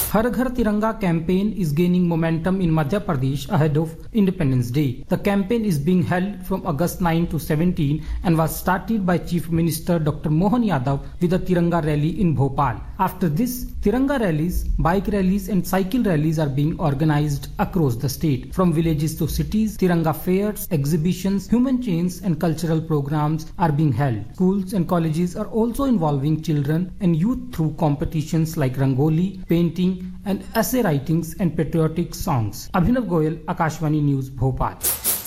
Har Ghar Tiranga campaign is gaining momentum in Madhya Pradesh ahead of Independence Day. The campaign is being held from August 9 to 17 and was started by Chief Minister Dr. Mohan Yadav with a Tiranga rally in Bhopal. After this, Tiranga rallies, bike rallies and cycle rallies are being organized across the state. From villages to cities, Tiranga fairs, exhibitions, human chains and cultural programs are being held. Schools and colleges are also involving children and youth through competitions like Rangoli, painting and essay writings and patriotic songs. Abhinav Goyal, Akashvani News, Bhopal.